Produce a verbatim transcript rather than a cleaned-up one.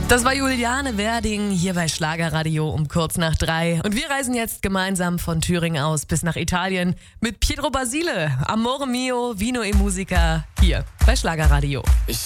Das war Juliane Werding hier bei Schlagerradio um kurz nach drei. Und wir reisen jetzt gemeinsam von Thüringen aus bis nach Italien mit Pietro Basile. Amore mio, Vino e Musica hier bei Schlagerradio. Ich